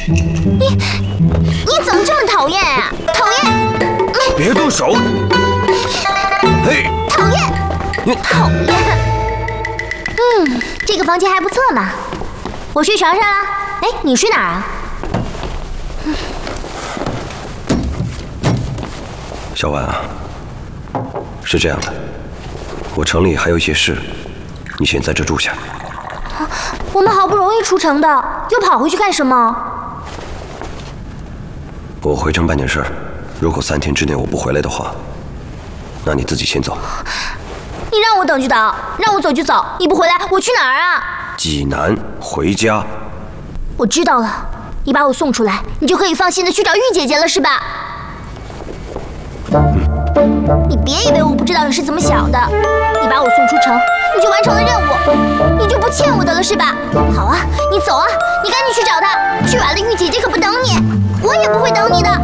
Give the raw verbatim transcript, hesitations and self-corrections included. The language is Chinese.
你你怎么这么讨厌啊？讨厌！ 别动手！嘿， 讨厌！ 你讨厌！嗯，这个房间还不错嘛。我睡床上了。哎，你睡哪儿啊？ 小婉啊，是这样的，我城里还有一些事，你先在这住下。 我们好不容易出城的，又跑回去干什么？ 我回城办点事儿，如果三天之内我不回来的话，那你自己先走。 你让我等就等，让我走就走，你不回来，我去哪儿啊？ 济南回家。 我知道了，你把我送出来，你就可以放心的去找玉姐姐了，是吧？嗯、你别以为我不知道你是怎么想的，你把我送出城，你就完成了任务，你就不欠我的了，是吧？好啊，你走啊，你赶紧去找她，去晚了玉姐姐可不等你，我也不会等你的。